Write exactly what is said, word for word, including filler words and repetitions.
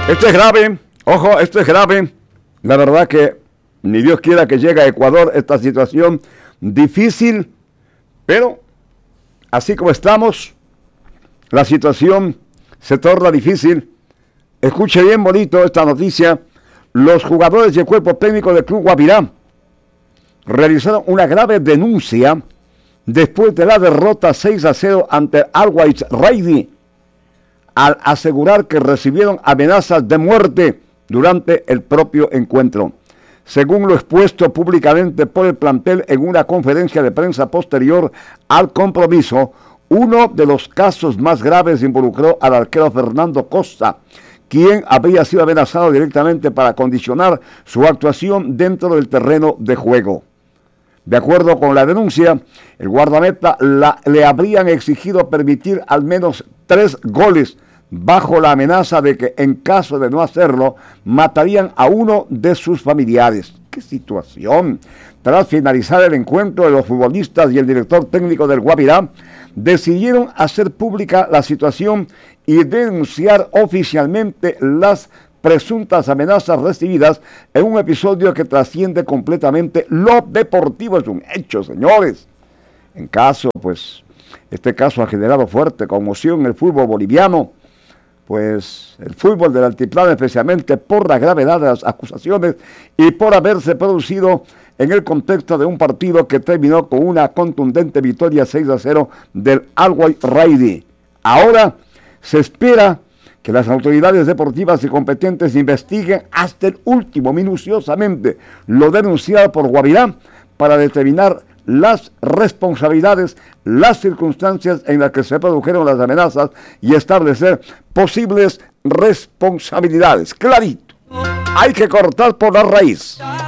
Esto es grave, ojo, esto es grave. La verdad que ni Dios quiera que llegue a Ecuador esta situación difícil, pero así como estamos, la situación se torna difícil. Escuche bien bonito esta noticia. Los jugadores y el cuerpo técnico del Club Guavirá realizaron una grave denuncia después de la derrota seis a cero ante Always Ready, al asegurar que recibieron amenazas de muerte durante el propio encuentro. Según lo expuesto públicamente por el plantel en una conferencia de prensa posterior al compromiso, uno de los casos más graves involucró al arquero Fernando Costa, quien había sido amenazado directamente para condicionar su actuación dentro del terreno de juego. De acuerdo con la denuncia, el guardameta la, le habrían exigido permitir al menos tres goles bajo la amenaza de que en caso de no hacerlo, matarían a uno de sus familiares. ¡Qué situación! Tras finalizar el encuentro, los futbolistas y el director técnico del Guavirá decidieron hacer pública la situación y denunciar oficialmente las presuntas amenazas recibidas en un episodio que trasciende completamente lo deportivo. Es un hecho, señores. En caso, pues, este caso ha generado fuerte conmoción en el fútbol boliviano, pues el fútbol del altiplano, especialmente por la gravedad de las acusaciones y por haberse producido en el contexto de un partido que terminó con una contundente victoria seis a cero del Always Ready. Ahora se espera que las autoridades deportivas y competentes investiguen hasta el último minuciosamente lo denunciado por Guavirá para determinar las responsabilidades, las circunstancias en las que se produjeron las amenazas y establecer posibles responsabilidades. Clarito, hay que cortar por la raíz.